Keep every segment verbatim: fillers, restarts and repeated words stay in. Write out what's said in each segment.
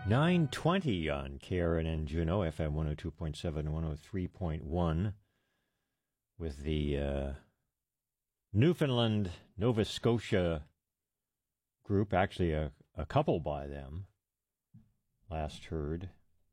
nine twenty on K R N N Juneau, F M one oh two point seven, one oh three point one, with the uh, Newfoundland, Nova Scotia group, actually a, a couple by them, last heard.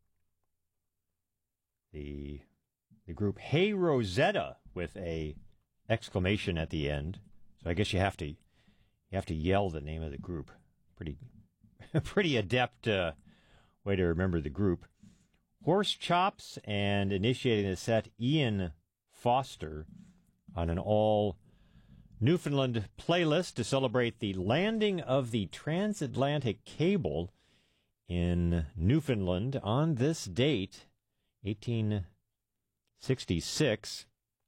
The the group Hey Rosetta with a exclamation at the end. So I guess you have to you have to yell the name of the group. Pretty pretty adept uh, way to remember the group. Horse Chops, and initiating the set, Ian Foster, on an all Newfoundland playlist to celebrate the landing of the transatlantic cable in Newfoundland on this date, eighteen sixty-six.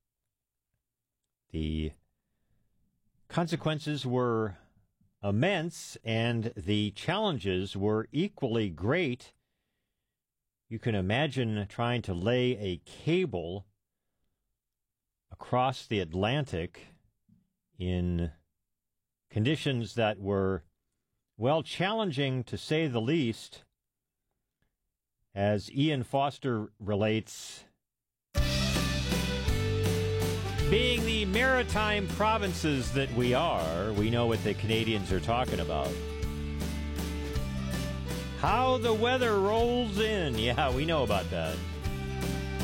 The consequences were immense, and the challenges were equally great. You can imagine trying to lay a cable across the Atlantic in conditions that were, well, challenging to say the least. As Ian Foster relates, being the maritime provinces that we are, we know what the Canadians are talking about. How the weather rolls in. Yeah, we know about that.